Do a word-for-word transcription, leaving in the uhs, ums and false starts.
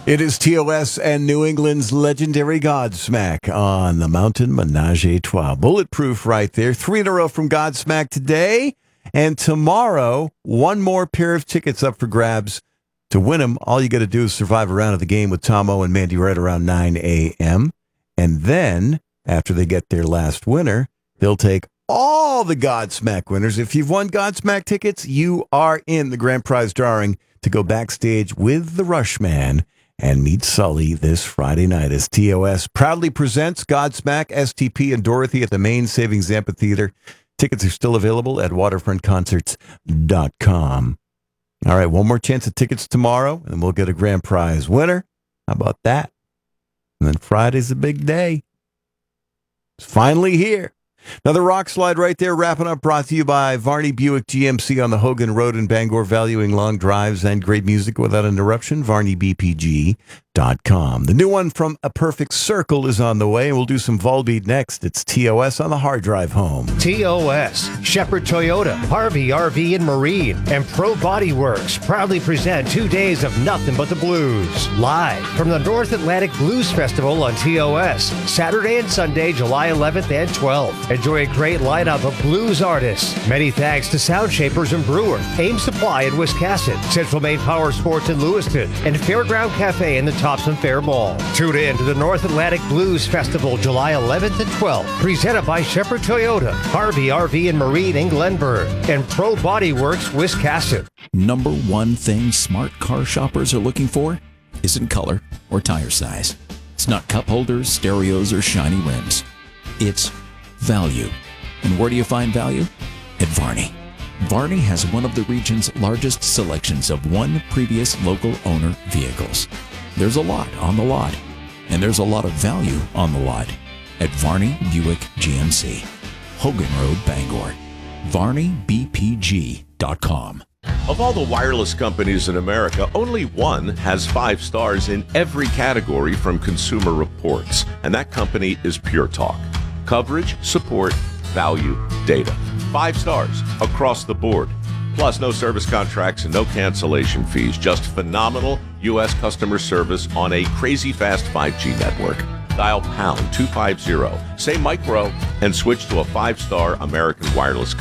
It is T O S and New England's legendary Godsmack on the Mountain Menage a Trois. Bulletproof right there. Three in a row from Godsmack today. And tomorrow, one more pair of tickets up for grabs. To win them, all you got to do is survive a round of the game with Tom O and Mandy right around nine a.m. And then, after they get their last winner, they'll take all the Godsmack winners. If you've won Godsmack tickets, you are in the grand prize drawing to go backstage with the Rushman and meet Sully this Friday night as T O S proudly presents Godsmack, S T P, and Dorothy at the Main Savings Amphitheater. Tickets are still available at waterfront concerts dot com. All right, one more chance at tickets tomorrow, and we'll get a grand prize winner. How about that? And then Friday's a big day. It's finally here. Another rock slide right there, wrapping up, brought to you by Varney Buick G M C on the Hogan Road in Bangor, valuing long drives and great music without interruption, varney b p g dot com. The new one from A Perfect Circle is on the way, and we'll do some Volbeat next. It's T O S on the hard drive home. T O S, Shepherd Toyota, Harvey R V and Marine, and Pro Body Works proudly present two days of nothing but the blues. Live from the North Atlantic Blues Festival on T O S, Saturday and Sunday, July eleventh and twelfth. Enjoy a great lineup of blues artists. Many thanks to Sound Shapers and Brewer, Ames Supply in Wiscasset, Central Maine Power Sports in Lewiston, and Fairground Cafe in the Thompson Fair Mall. Tune in to the North Atlantic Blues Festival July eleventh and twelfth, presented by Shepherd Toyota, Harvey R V and Marine in Glenburn, and Pro Body Works Wiscasset. Number one thing smart car shoppers are looking for isn't color or tire size. It's not cup holders, stereos, or shiny rims. It's value. And where do you find value? At Varney. Varney has one of the region's largest selections of one previous local owner vehicles. There's a lot on the lot, and there's a lot of value on the lot at Varney Buick G M C, Hogan Road, Bangor. varney b p g dot com. Of all the wireless companies in America, only one has five stars in every category from Consumer Reports, and that company is Pure Talk. Coverage, support, value, data. Five stars across the board. Plus, no service contracts and no cancellation fees. Just phenomenal U S customer service on a crazy fast five G network. Dial pound two fifty, say micro, and switch to a five-star American wireless